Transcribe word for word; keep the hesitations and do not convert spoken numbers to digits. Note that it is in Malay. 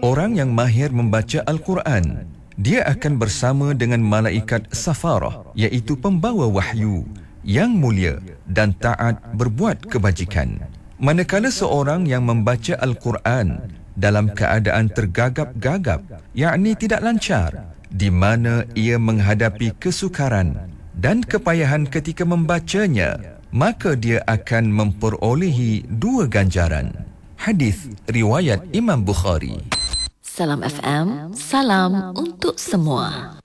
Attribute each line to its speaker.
Speaker 1: Orang yang mahir membaca Al-Quran, dia akan bersama dengan malaikat safarah, iaitu pembawa wahyu yang mulia dan taat berbuat kebajikan. Manakala seorang yang membaca Al-Quran dalam keadaan tergagap-gagap, yakni tidak lancar, di mana ia menghadapi kesukaran dan kepayahan ketika membacanya, maka dia akan memperolehi dua ganjaran. Hadis riwayat Imam Bukhari.
Speaker 2: Salam F M, salam untuk semua.